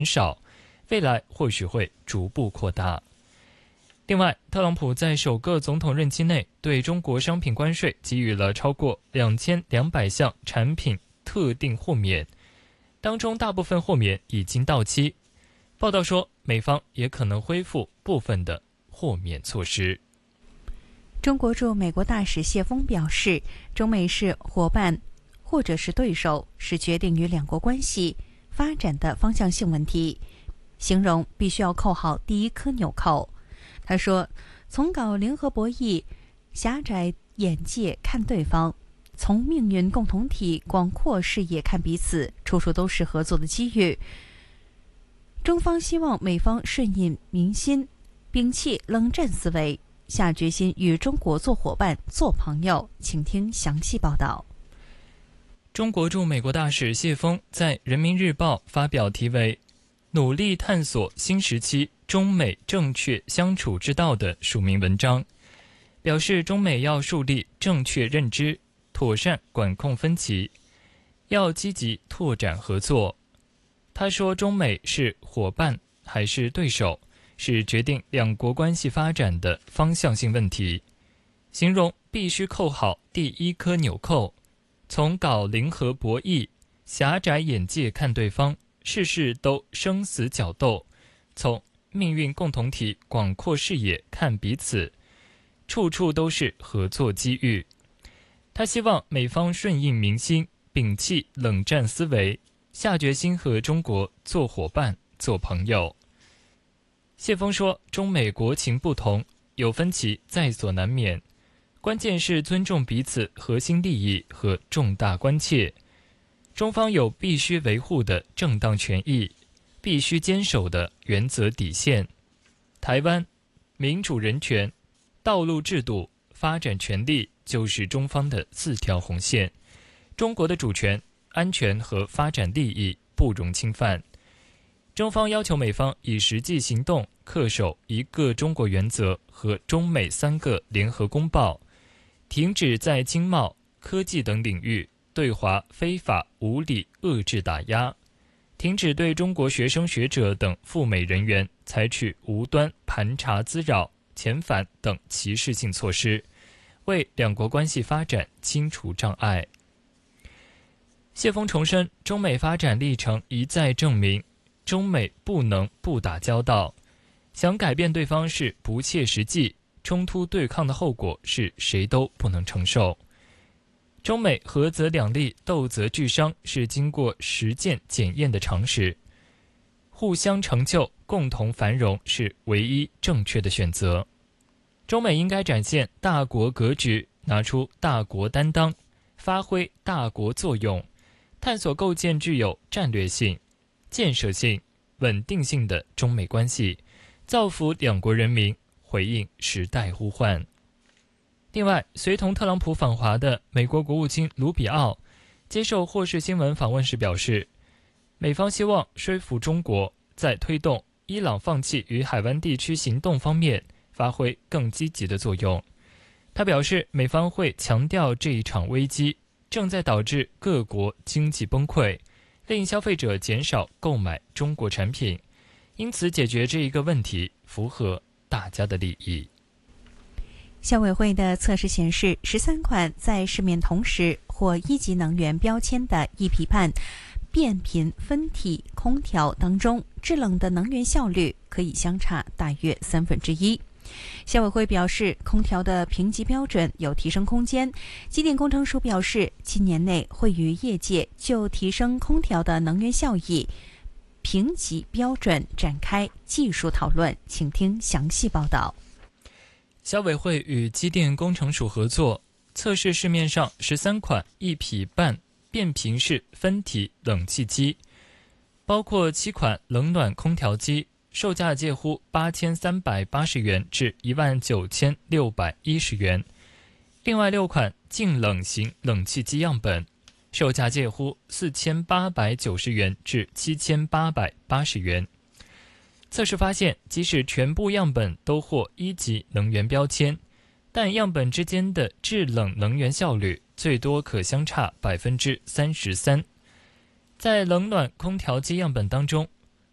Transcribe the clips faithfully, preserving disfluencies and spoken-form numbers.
少，未来或许会逐步扩大。另外，特朗普在首个总统任期内对中国商品关税给予了超过两千两百项产品特定豁免，当中大部分豁免已经到期。报道说，美方也可能恢复部分的豁免措施。 中国驻美国大使谢锋表示，中美是伙伴或者是对手，是决定于两国关系发展的方向性问题，形容必须要扣好第一颗纽扣。他说，从搞联合博弈狭窄眼界看对方，从命运共同体广阔视野看彼此，处处都是合作的机遇。中方希望美方顺应民心，摒弃冷战思维，下决心与中国做伙伴、做朋友。请听详细报道。 中国驻美国大使谢锋在《人民日报》发表题为《努力探索新时期中美正确相处之道》的署名文章，表示中美要树立正确认知，妥善管控分歧，要积极拓展合作。他说，中美是伙伴还是对手，是决定两国关系发展的方向性问题，形容必须扣好第一颗纽扣，从搞零和博弈狭窄眼界看对方，事事都生死角斗，从命运共同体广阔视野看彼此，处处都是合作机遇。他希望美方顺应民心，摒弃冷战思维，下决心和中国做伙伴、做朋友。谢锋说，中美国情不同，有分歧在所难免，关键是尊重彼此核心利益和重大关切。中方有必须维护的正当权益，必须坚守的原则底线。台湾、民主人权、道路制度、发展权利就是中方的四条红线，中国的主权、安全和发展利益不容侵犯。中方要求美方以实际行动恪守一个中国原则和中美三个联合公报，停止在经贸、科技等领域对华非法无理遏制打压，停止对中国学生学者等赴美人员采取无端盘查滋扰、遣返等歧视性措施，为两国关系发展清除障碍。谢锋重申，中美发展历程一再证明，中美不能不打交道，想改变对方是不切实际，冲突对抗的后果是谁都不能承受。中美合则两利，斗则俱伤，是经过实践检验的常识。互相成就，共同繁荣是唯一正确的选择。中美应该展现大国格局，拿出大国担当，发挥大国作用，探索构建具有战略性、建设性、稳定性的中美关系，造福两国人民，回应时代呼唤。另外，随同特朗普访华的美国国务卿卢比奥接受霍士新闻访问时表示，美方希望说服中国在推动伊朗放弃与海湾地区行动方面发挥更积极的作用。他表示，美方会强调这一场危机正在导致各国经济崩溃，令消费者减少购买中国产品，因此解决这一个问题符合大家的利益。 消委会的测试显示，十三款在市面同时获一级能源标签的一匹半变频分体空调当中，制冷的能源效率可以相差大约三分之一。消委会表示，空调的评级标准有提升空间。机电工程署表示，今年内会与业界就提升空调的能源效益评级标准展开技术讨论。请听详细报道。 消委会与机电工程署合作，测试市面上十三款一匹半变频式分体冷气机，包括七款冷暖空调机，售价介乎八千三百八十元至一万九千六百一十元。另外六款净冷型冷气机样本，售价介乎四千八百九十元至七千八百八十元。测试发现，即使全部样本都获一级能源标签，但样本之间的制冷能源效率最多可相差百分之三十三。在冷暖空调机样本当中，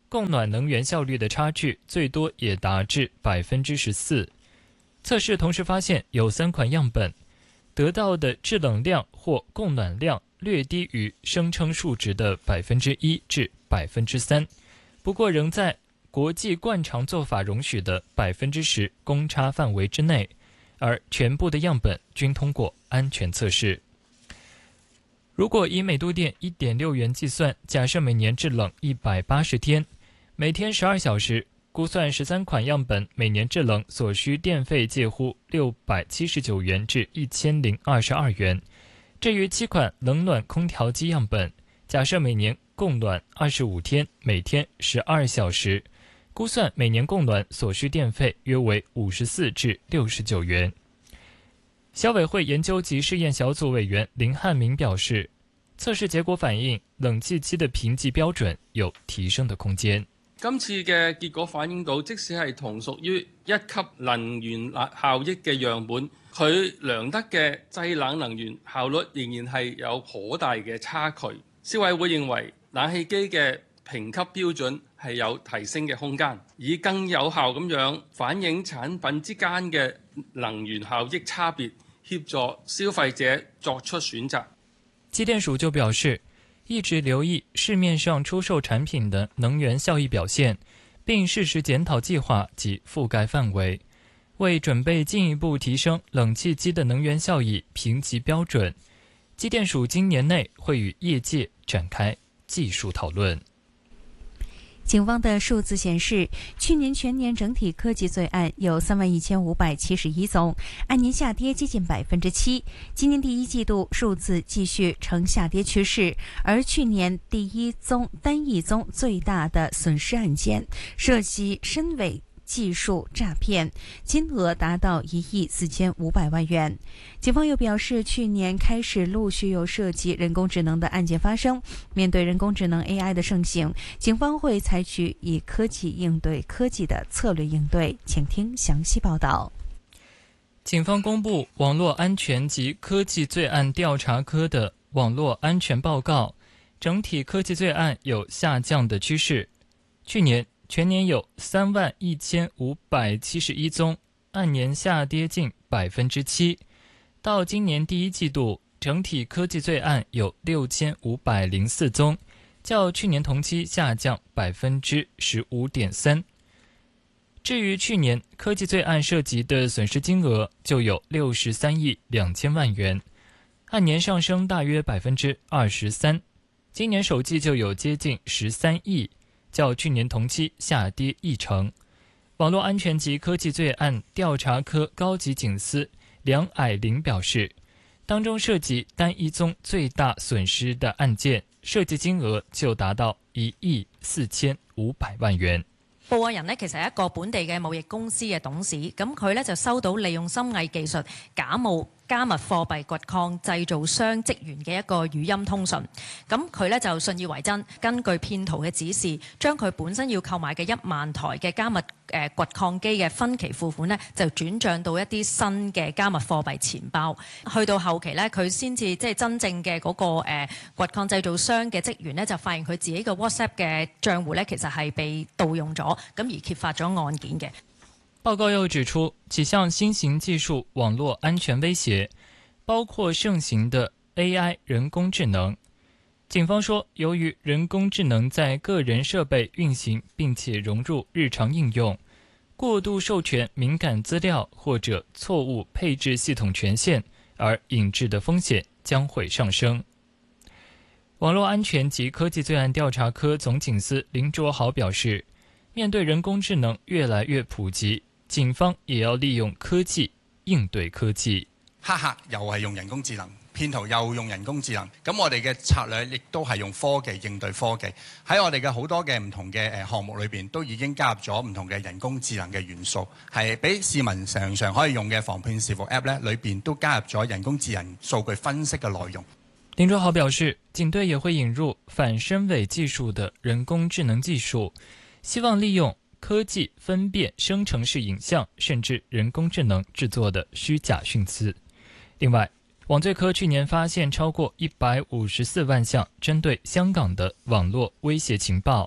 供暖能源效率的差距最多也达至百分之十四。测试同时发现，有三款样本得到的制冷量或供暖量略低于声称数值的百分之一至百分之三，不过仍在国际惯常做法容许的百分之十公差范围之内，而全部的样本均通过安全测试。如果以每度电 一点六元计算，假设每年制冷一百八十天，每天十二小时，估算十三款样本每年制冷所需电费介乎六百七十九元至一千零二十二元。至于七款冷暖空调机样本，假设每年供暖二十五天，每天十二小时，估算每年供暖所需电费约为五十四至六十九元。消委会研究及试验小组委员林汉明表示，测試結果反映冷氣機的評級標準有提升的空間。 今次嘅結果反映到，即使係同屬於一級能源效益嘅樣本，佢量得嘅製冷能源效率仍然係有頗大嘅差距。消委會認為冷氣機嘅評級標準係有提升嘅空間，以更有效咁樣反映產品之間嘅能源效益差別，協助消費者作出選擇。 機電署就表示，一直留意市面上出售產品的能源效益表現，並適時檢討計劃及覆蓋範圍。為準備進一步提升冷氣機的能源效益評級標準，機電署今年內會與業界展開技術討論。 警方的數字顯示，去年全年整體科技罪案有三萬一千五百七十一宗，按年下跌接近百分之七。今年第一季度數字繼續呈下跌趨勢，而去年第一宗單一宗最大的損失案件涉及深偽技術詐騙，金額達到一億四千五百萬元。警方又表示，去年開始陸續有涉及人工智能的案件發生。面對人工智能 A I 的盛行，警方會採取以科技應對科技的策略應對。請聽詳細報道。 警方公布網絡安全及科技罪案調查科的網絡安全報告，整體科技罪案有下降的趨勢。去年全年有三萬一千五百七十一宗，按年下跌近百分之七。到今年第一季度，整體科技罪案有六千五百零四宗，較去年同期下降百分之十五點三。至於去年科技罪案涉及的損失金額，就有六十三億兩千萬元，按年上升大約百分之二十三。今年首季就有接近十三億。較去年同期下跌一成。網絡安全及科技罪案調查科高級警司梁靄玲表示，當中涉及單一宗最大損失的案件，涉及金額就達到一億四千五百萬元。 報案人呢，其實係一個本地嘅貿易公司嘅董事，咁佢呢就收到利用深偽技術假冒加密貨幣掘礦製造商職員嘅一個語音通訊，咁佢呢就信以為真，根據騙徒嘅指示，將佢本身要購買嘅一萬台嘅加密誒掘礦機嘅分期付款呢，就轉帳到一啲新嘅加密貨幣錢包。去到後期呢，佢先至即係真正嘅嗰個誒掘礦製造商嘅職員呢，就發現佢自己嘅 WhatsApp 嘅帳戶呢，其實係被盜用咗，咁而揭發咗案件嘅。 報告又指出，幾項新型技術網絡安全威脅，包括盛行的 A I 人工智能。警方說，由於人工智能在個人設備運行並且融入日常應用，過度授權敏感資料或者錯誤配置系統權限而引致的風險將會上升。網絡安全及科技罪案調查科總警司林卓豪表示，面對人工智能越來越普及，警方也要利用科技應對科技。 黑客又係用人工智能，騙徒又用人工智能，咁我哋嘅策略亦都係用科技應對科技。喺我哋嘅好多嘅唔同嘅誒項目裏邊，都已經加入咗唔同嘅人工智能嘅元素，係俾市民常常可以用嘅防騙視伏 App 咧，裏邊都加入咗人工智能數據分析嘅內容。 林卓豪表示，警隊也會引入反深偽技術的人工智能技術，希望利用科技分辨生成式影像，甚至人工智能製作的虛假訊息。另外，網罪科去年發現超過一百五十四萬項針對香港的網絡威脅情報，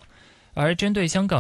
而针对香港